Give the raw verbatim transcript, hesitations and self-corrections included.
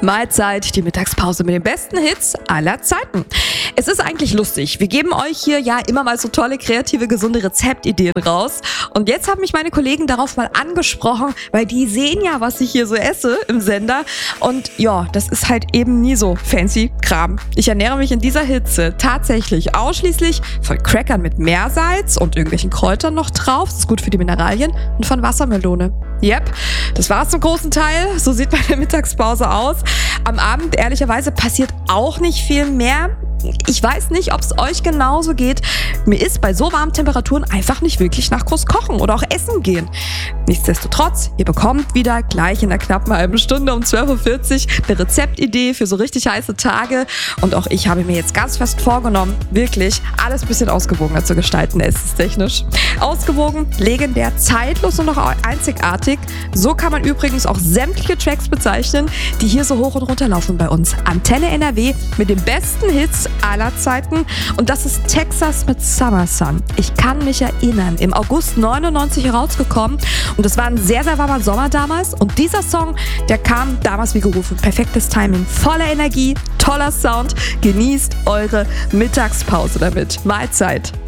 Mahlzeit, die Mittagspause mit den besten Hits aller Zeiten. Es ist eigentlich lustig. Wir geben euch hier ja immer mal so tolle, kreative, gesunde Rezeptideen raus. Und jetzt haben mich meine Kollegen darauf mal angesprochen, weil die sehen ja, was ich hier so esse im Sender. Und ja, das ist halt eben nie so fancy Kram. Ich ernähre mich in dieser Hitze tatsächlich ausschließlich von Crackern mit Meersalz und irgendwelchen Kräutern noch drauf. Das ist gut für die Mineralien. Und von Wassermelone. Yep, das war's zum großen Teil. So sieht meine Mittagspause aus. Am Abend, ehrlicherweise, passiert auch nicht viel mehr. Ich weiß nicht, ob es euch genauso geht. Mir ist bei so warmen Temperaturen einfach nicht wirklich nach groß kochen oder auch essen gehen. Nichtsdestotrotz, ihr bekommt wieder gleich in der knappen halben Stunde um zwölf Uhr vierzig eine Rezeptidee für so richtig heiße Tage. Und auch ich habe mir jetzt ganz fest vorgenommen, wirklich alles ein bisschen ausgewogener zu gestalten, essenstechnisch. Ausgewogen, legendär, zeitlos und auch einzigartig. So kann man übrigens auch sämtliche Tracks bezeichnen, die hier so hoch und runter laufen bei uns. Antenne N R W mit den besten Hits aller Zeiten. Und das ist Texas mit Summer Sun. Ich kann mich erinnern, im August neunundneunzig herausgekommen. Und es war ein sehr, sehr warmer Sommer damals. Und dieser Song, der kam damals wie gerufen. Perfektes Timing, voller Energie, toller Sound. Genießt eure Mittagspause damit. Mahlzeit.